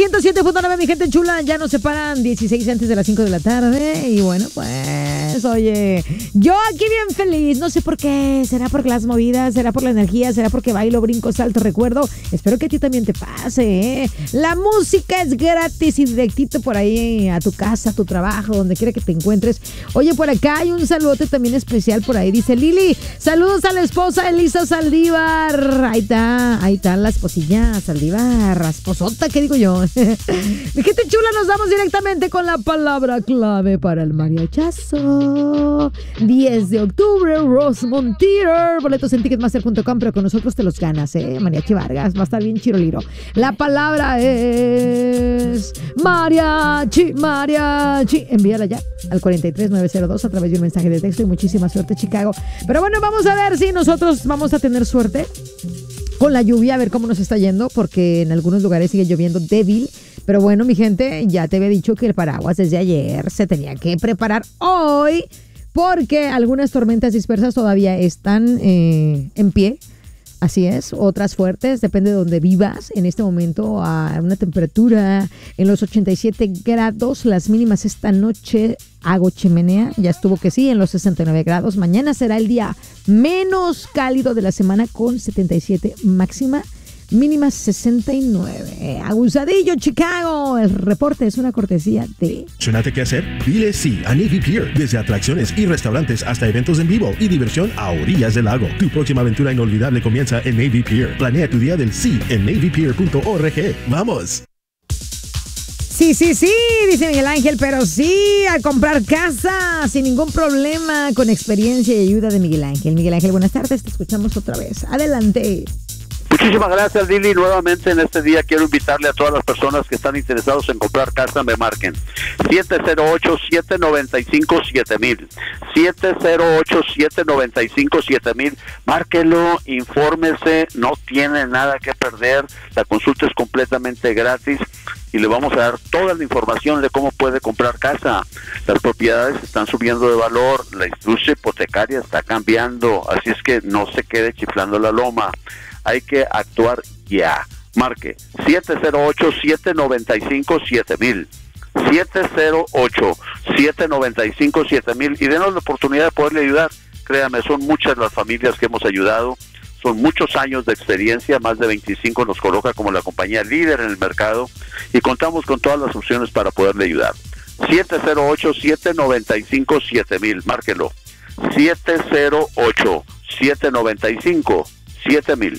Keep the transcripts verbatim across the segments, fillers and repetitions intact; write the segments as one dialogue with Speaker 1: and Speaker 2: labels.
Speaker 1: ciento siete punto nueve, mi gente chula. Ya nos separan dieciséis antes de las cinco de la tarde. Y bueno, pues, oye, yo aquí bien feliz. No sé por qué. ¿Será por las movidas? ¿Será por la energía? ¿Será porque bailo, brinco, salto, recuerdo? Espero que a ti también te pase, ¿eh? La música es gratis y directito por ahí a tu casa, a tu trabajo, donde quiera que te encuentres. Oye, por acá hay un saludote también especial por ahí. Dice Lili, saludos a la esposa Elisa Saldívar. Ahí está, ahí está la esposilla Saldívar. Esposota, ¿qué digo yo? Mi gente chula, nos vamos directamente con la palabra clave para el mariachazo. diez de octubre, Rosemont Theater. Boletos en ticketmaster punto com, pero con nosotros te los ganas, ¿eh? Mariachi Vargas, va a estar bien chiroliro. La palabra es mariachi, mariachi. Envíala ya al cuarenta y tres nueve cero dos a través de un mensaje de texto y muchísima suerte, Chicago. Pero bueno, vamos a ver si nosotros vamos a tener suerte con la lluvia, a ver cómo nos está yendo, porque en algunos lugares sigue lloviendo débil. Pero bueno, mi gente, ya te había dicho que el paraguas desde ayer se tenía que preparar hoy, porque algunas tormentas dispersas todavía están eh, en pie. Así es, otras fuertes, depende de donde vivas. En este momento a una temperatura en los ochenta y siete grados, las mínimas esta noche hago chimenea, ya estuvo que sí, en los sesenta y nueve grados. Mañana será el día menos cálido de la semana con setenta y siete máxima. Mínima sesenta y nueve. Abusadillo, Chicago. El reporte es una cortesía de...
Speaker 2: ¿Sonate qué hacer? Dile sí a Navy Pier. Desde atracciones y restaurantes hasta eventos en vivo y diversión a orillas del lago. Tu próxima aventura inolvidable comienza en Navy Pier. Planea tu día del sí en navy pier punto org. ¡Vamos!
Speaker 1: Sí, sí, sí, dice Miguel Ángel, pero sí, a comprar casa sin ningún problema, con experiencia y ayuda de Miguel Ángel. Miguel Ángel, buenas tardes, te escuchamos otra vez. Adelante.
Speaker 3: Muchísimas gracias, Lili. Nuevamente en este día quiero invitarle a todas las personas que están interesados en comprar casa, me marquen siete cero ocho, siete nueve cinco, siete mil, siete cero ocho, siete nueve cinco, siete mil. Márquelo, infórmese, no tiene nada que perder, la consulta es completamente gratis y le vamos a dar toda la información de cómo puede comprar casa. Las propiedades están subiendo de valor, la industria hipotecaria está cambiando, así es que no se quede chiflando la loma. Hay que actuar ya. Marque siete cero ocho, siete nueve cinco, siete mil, siete cero ocho, siete nueve cinco, siete mil y denos la oportunidad de poderle ayudar. Créame, son muchas las familias que hemos ayudado, son muchos años de experiencia, más de veinticinco nos coloca como la compañía líder en el mercado y contamos con todas las opciones para poderle ayudar. siete cero ocho, siete nueve cinco, siete mil, márquelo. siete cero ocho, siete nueve cinco, siete mil.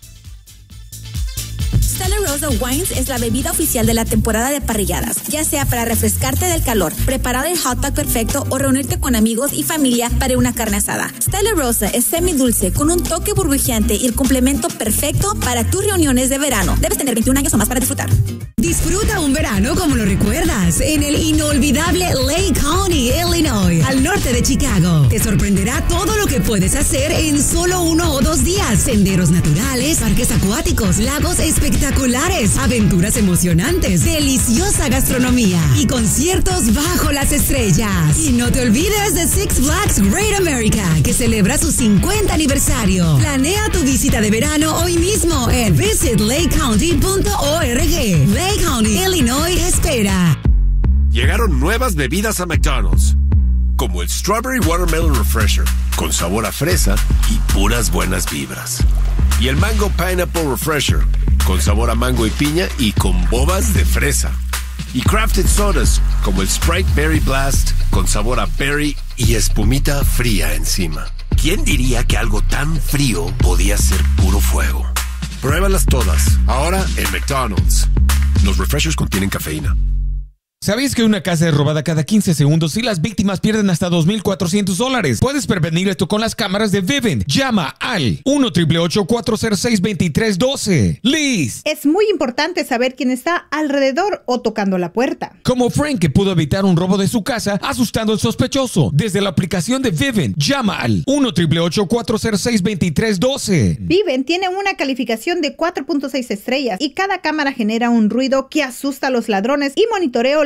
Speaker 4: Stella Rosa Wines es la bebida oficial de la temporada de parrilladas, ya sea para refrescarte del calor, preparar el hot dog perfecto o reunirte con amigos y familia para una carne asada. Stella Rosa es semidulce con un toque burbujeante y el complemento perfecto para tus reuniones de verano. Debes tener veintiún años o más para disfrutar.
Speaker 5: Disfruta un verano como lo recuerdas en el inolvidable Lake County, Illinois, al norte de Chicago. Te sorprenderá todo lo que puedes hacer en solo uno o dos días. Senderos naturales, parques acuáticos, lagos espectaculares, aventuras emocionantes, deliciosa gastronomía y conciertos bajo las estrellas. Y no te olvides de Six Flags Great America, que celebra su cincuenta aniversario. Planea tu visita de verano hoy mismo en visit lake county punto org. Lake County, Illinois espera.
Speaker 6: Llegaron nuevas bebidas a McDonald's, como el Strawberry Watermelon Refresher, con sabor a fresa y puras buenas vibras. Y el Mango Pineapple Refresher, con sabor a mango y piña y con bobas de fresa. Y Crafted Sodas, como el Sprite Berry Blast, con sabor a berry y espumita fría encima. ¿Quién diría que algo tan frío podía ser puro fuego? Pruébalas todas, ahora en McDonald's. Los refreshers contienen cafeína.
Speaker 7: ¿Sabéis que una casa es robada cada quince segundos y las víctimas pierden hasta dos mil cuatrocientos dólares? Puedes prevenir esto con las cámaras de Vivint. Llama al uno, ocho ocho ocho, cuatro cero seis, dos tres uno dos. Liz.
Speaker 8: Es muy importante saber quién está alrededor o tocando la puerta.
Speaker 7: Como Frank, que pudo evitar un robo de su casa asustando al sospechoso. Desde la aplicación de Vivint, llama al uno, ocho ocho ocho, cuatro cero seis, dos tres uno dos.
Speaker 8: Vivint tiene una calificación de cuatro punto seis estrellas y cada cámara genera un ruido que asusta a los ladrones y monitoreo